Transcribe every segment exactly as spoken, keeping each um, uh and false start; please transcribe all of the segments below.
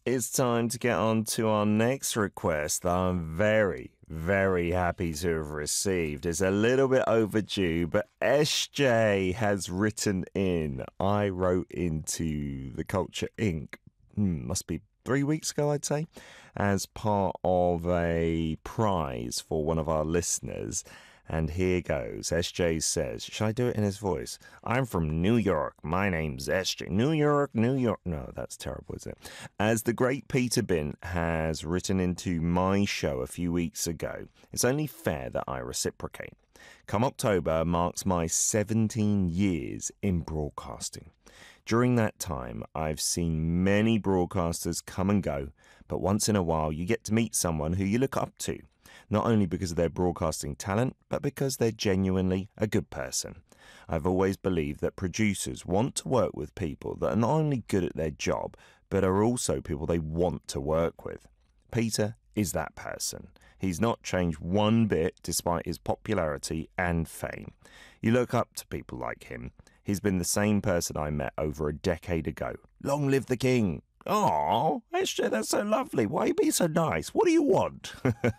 It's time to get on to our next request that I'm very, very happy to have received. It's a little bit overdue, but S J has written in. I wrote into the Culture Incorporated. Hmm, must be three weeks ago, I'd say, as part of a prize for one of our listeners. And here goes. S J says, should I do it in his voice? I'm from New York. My name's S J. New York, New York. No, that's terrible, is it? As the great Peter Bin has written into my show a few weeks ago, it's only fair that I reciprocate. Come October marks my seventeen years in broadcasting. During that time, I've seen many broadcasters come and go, but once in a while you get to meet someone who you look up to. Not only because of their broadcasting talent, but because they're genuinely a good person. I've always believed that producers want to work with people that are not only good at their job, but are also people they want to work with. Peter is that person. He's not changed one bit despite his popularity and fame. You look up to people like him. He's been the same person I met over a decade ago. Long live the king! Oh, S J, that's so lovely. Why are you being so nice? What do you want?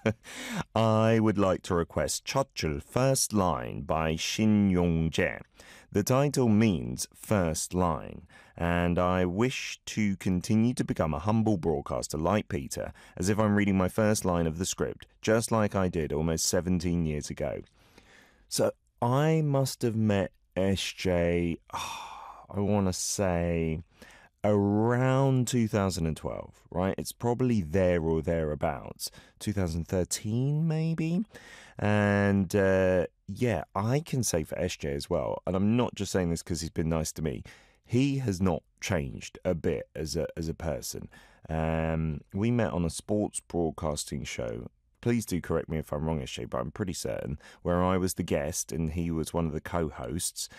I would like to request 첫줄 First Line by Shin Yong-jae. The title means first line, and I wish to continue to become a humble broadcaster like Peter, as if I'm reading my first line of the script, just like I did almost seventeen years ago. So I must have met S J, oh, I want to say around two thousand twelve, right? It's probably there or thereabouts. two thousand thirteen, maybe? And uh, yeah, I can say for S J as well, and I'm not just saying this because he's been nice to me, he has not changed a bit as a, as a person. Um, we met on a sports broadcasting show. Please do correct me if I'm wrong, S J, but I'm pretty certain, where I was the guest and he was one of the co-hosts,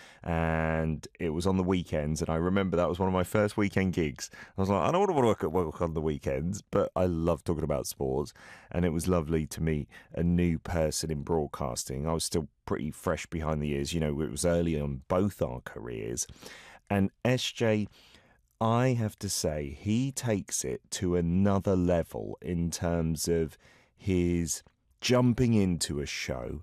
and it was on the weekends, and I remember that was one of my first weekend gigs. I was like, I don't want to work at work on the weekends, but I love talking about sports, and it was lovely to meet a new person in broadcasting. I was still pretty fresh behind the ears, you know, it was early on both our careers, and S J, I have to say, he takes it to another level in terms of his jumping into a show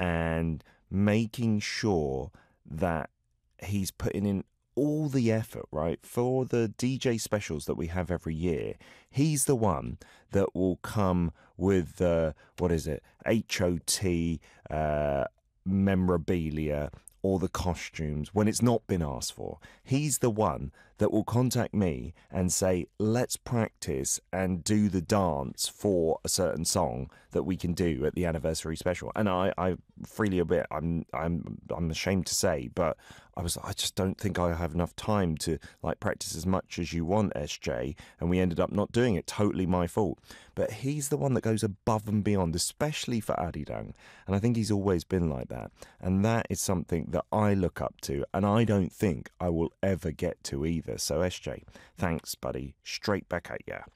and making sure that he's putting in all the effort, right? For the D J specials that we have every year, he's the one that will come with, uh, what is it, H O T, uh, memorabilia, or the costumes when it's not been asked for. He's the one that will contact me and say, let's practice and do the dance for a certain song that we can do at the anniversary special. And I, I freely admit, I'm, I'm, I'm ashamed to say, but I was, I just don't think I have enough time to like practice as much as you want, S J. And we ended up not doing it. Totally my fault. But he's the one that goes above and beyond, especially for Arirang. And I think he's always been like that. And that is something that I look up to, and I don't think I will ever get to either. So S J, thanks, buddy. Straight back at ya.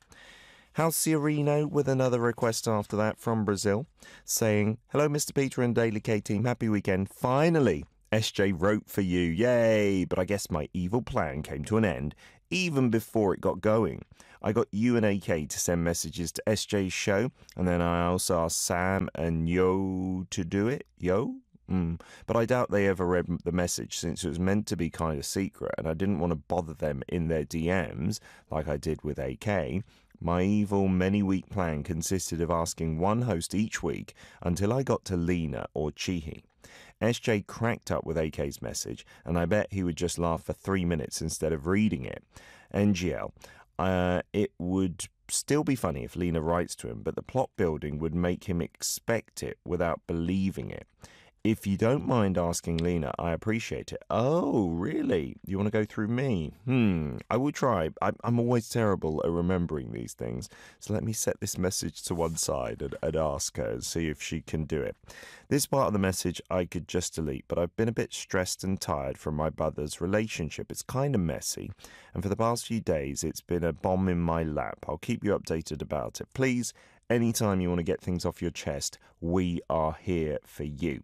Halciorino with another request after that from Brazil, saying, hello, Mister Peter and Daily K team. Happy weekend. Finally, S J wrote for you. Yay! But I guess my evil plan came to an end even before it got going. I got you and A K to send messages to S J's show, and then I also asked Sam and Yo to do it. Yo? Mm. But I doubt they ever read the message, since it was meant to be kind of secret, and I didn't want to bother them in their D Ms like I did with A K. My evil many-week plan consisted of asking one host each week until I got to Lena or Chihi. S J cracked up with A K's message, and I bet he would just laugh for three minutes instead of reading it. N G L, uh, it would still be funny if Lena writes to him, but the plot building would make him expect it without believing it. If you don't mind asking Lena, I appreciate it. Oh, really? You want to go through me? Hmm, I will try. I'm, I'm always terrible at remembering these things. So let me set this message to one side and, and ask her and see if she can do it. This part of the message I could just delete, but I've been a bit stressed and tired from my brother's relationship. It's kind of messy. And for the past few days, it's been a bomb in my lap. I'll keep you updated about it. Please, anytime you want to get things off your chest, we are here for you.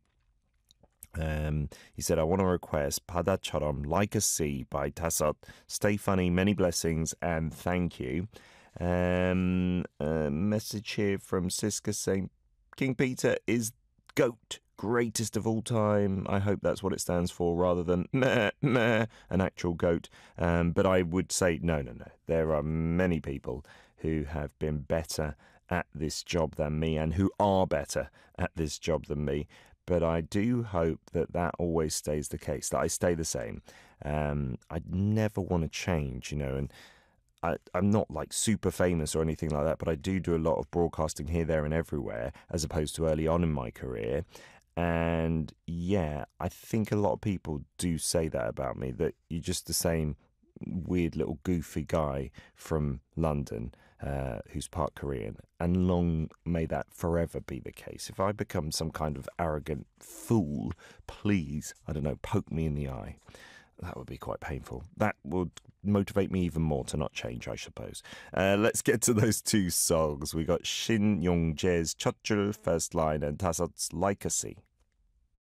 Um, he said, I want to request 바다처럼 Like a Sea by Tassot. Stay funny, many blessings, and thank you. Um, a message here from Siska saying King Peter is GOAT, greatest of all time. I hope that's what it stands for rather than meh, meh, an actual goat. Um, but I would say no, no, no. There are many people who have been better at this job than me and who are better at this job than me. But I do hope that that always stays the case, that I stay the same. Um, I never want to change, you know, and I, I'm not like super famous or anything like that, but I do do a lot of broadcasting here, there and everywhere, as opposed to early on in my career. And yeah, I think a lot of people do say that about me, that you're just the same weird little goofy guy from London uh, who's part Korean. And long may that forever be the case. If I become some kind of arrogant fool, please, I don't know, poke me in the eye. That would be quite painful. That would motivate me even more to not change, I suppose. Uh, let's get to those two songs. We got Shin Yong-jae's 첫줄 first line and Tasot's Legacy.